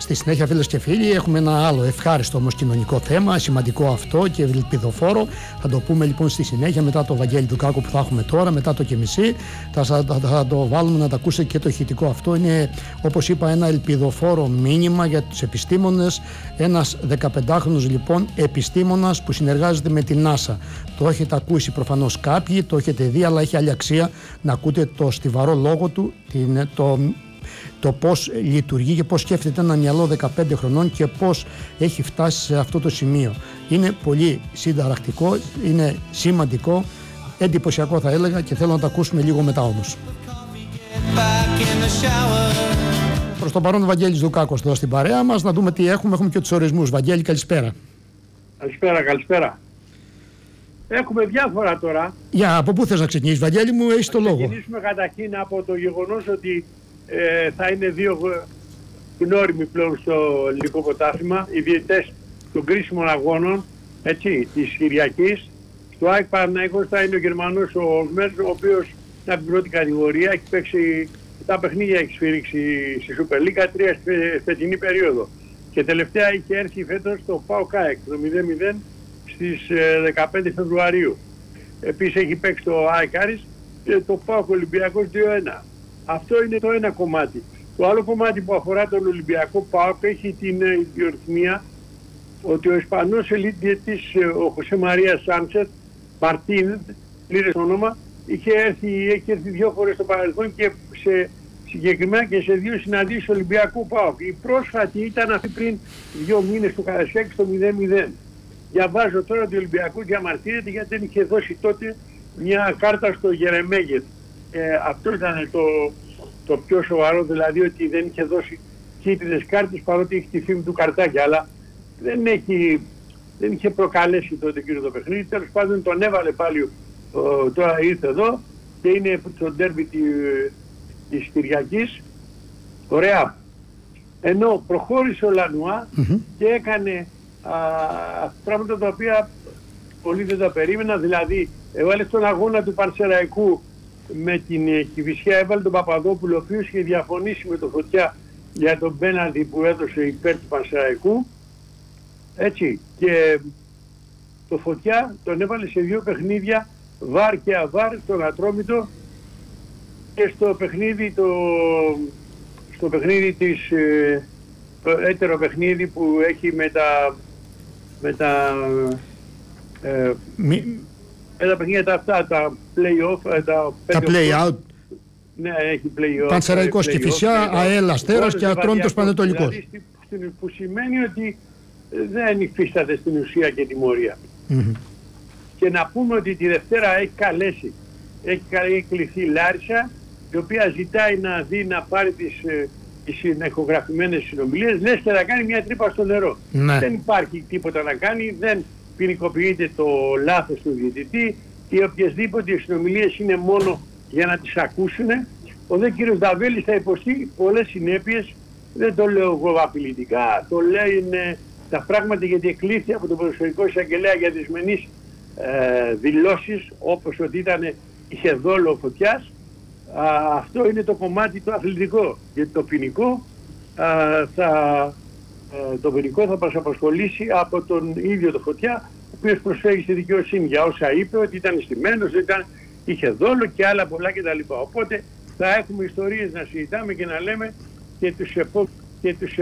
Στη συνέχεια, φίλες και φίλοι, έχουμε ένα άλλο ευχάριστο όμως κοινωνικό θέμα, σημαντικό αυτό και ελπιδοφόρο. Θα το πούμε λοιπόν στη συνέχεια, μετά το Βαγγέλη Δουκάκο που θα έχουμε τώρα, μετά το ΚΜΣ. Θα το βάλουμε να τα ακούσετε και το ηχητικό αυτό. Είναι, όπως είπα, ένα ελπιδοφόρο μήνυμα για τους επιστήμονες. Ένας 15χρονος λοιπόν επιστήμονας που συνεργάζεται με την NASA. Το έχετε ακούσει προφανώς κάποιοι, το έχετε δει, αλλά έχει άλλη αξία να ακούτε το στιβαρό λόγο του, το πώς λειτουργεί και πώς σκέφτεται ένα μυαλό 15 χρονών και πώς έχει φτάσει σε αυτό το σημείο. Είναι πολύ συνταρακτικό, είναι σημαντικό, εντυπωσιακό θα έλεγα, και θέλω να το ακούσουμε λίγο μετά όμως. Προς το παρόν, Βαγγέλης Δουκάκος εδώ στην παρέα μας. Να δούμε τι έχουμε. Έχουμε και τους ορισμούς. Βαγγέλη, καλησπέρα. Καλησπέρα. Έχουμε διάφορα τώρα. Από πού θες να ξεκινήσεις, Βαγγέλη μου, έχεις το λόγο. Θα ξεκινήσουμε καταρχήν από το γεγονός ότι θα είναι δύο γνώριμοι πλέον στο ελληνικό πρωτάθλημα, οι διαιτητές των κρίσιμων αγώνων, έτσι, της Κυριακής. Στο ΑΕΚ Παναθηναϊκός θα είναι ο Γερμανός ο Σμέρς, ο οποίος είναι από την πρώτη κατηγορία, έχει παίξει τα παιχνίδια, έχει σφυρίξει στη Super League 3 στη φετινή περίοδο. Και τελευταία είχε έρθει φέτος το ΠΑΟΚ ΑΕΚ, το 0-0 στις 15 Φεβρουαρίου. Επίσης έχει παίξει το ΑΕΚ Άρης και το ΠΑΟΚ Ολυμπιακός 2-1. Αυτό είναι το ένα κομμάτι. Το άλλο κομμάτι που αφορά τον Ολυμπιακό ΠΑΟΚ έχει την ιδιορυθμία ότι ο Ισπανός ελίτ διαιτητής ο Χωσέ Μαρία Σάντσετ Μαρτίν, πλήρες όνομα, έχει έρθει δύο φορές στο παρελθόν και συγκεκριμένα και σε δύο συναντήσεις Ολυμπιακού ΠΑΟΚ. Η πρόσφατη ήταν αυτή πριν 2 μήνες του Καρασιάκη στο 0-0. Διαβάζω τώρα ότι ο Ολυμπιακός διαμαρτύρεται γιατί δεν είχε δώσει τότε μια κάρτα στο Γερεμέγεφ. Αυτό ήταν το πιο σοβαρό, δηλαδή ότι δεν είχε δώσει κίτρινες κάρτες παρότι έχει τη φήμη του καρτάκια, αλλά δεν είχε προκαλέσει τότε κύριο το παιχνίδι. Τέλος πάντων τον έβαλε πάλι, τώρα ήρθε εδώ και είναι στο ντέρμπι της Κυριακής. Ωραία. Ενώ προχώρησε ο Λανουά και έκανε πράγματα τα οποία πολλοί δεν τα περίμενα, δηλαδή έβαλε στον αγώνα του Πανσεραϊκού με την Κηφισιά, έβαλε τον Παπαδόπουλο, ο οποίος είχε διαφωνήσει με το Φωτιά για τον πέναλτι που έδωσε υπέρ του Πανσεραϊκού, έτσι, και το Φωτιά τον έβαλε σε 2 παιχνίδια, βαρ και αβάρ, στον Ατρόμητο και στο παιχνίδι το έτερο παιχνίδι που έχει με τα παιχνίδια αυτά, τα play-off, τα play-out. Ναι, έχει play-off. Πανσεραϊκός Κηφισιά, ΑΕΛ Αστέρας και Ατρόμητος Πανετολικός. Δηλαδή, που σημαίνει ότι δεν υφίσταται στην ουσία και τιμωρία. Και να πούμε ότι τη Δευτέρα έχει κληθεί η Λάρισα, η οποία ζητάει να πάρει τις ηχογραφημένες συνομιλίες, λες και να κάνει μια τρύπα στο νερό. Ναι. Δεν υπάρχει τίποτα να κάνει, δεν ποινικοποιείται το λάθος του διαιτητή και οποιασδήποτε συνομιλίες είναι μόνο για να τις ακούσουν. Ο δε κύριος Νταβέλης θα υποστεί πολλές συνέπειες, δεν το λέω εγώ απειλητικά, το λένε τα πράγματα γιατί εκλήθη από τον ποδοσφαιρικό εισαγγελέα για δυσμενείς δηλώσεις, όπως ότι είχε δόλο ο Φωτιάς. Αυτό είναι το κομμάτι το αθλητικό, γιατί το ποινικό θα μας απασχολήσει από τον ίδιο το Φωτιά, ο οποίος προσφέρει στη δικαιοσύνη για όσα είπε, ότι ήταν στημένος, είχε δόλο και άλλα πολλά κτλ. Οπότε θα έχουμε ιστορίες να συζητάμε και να λέμε και τους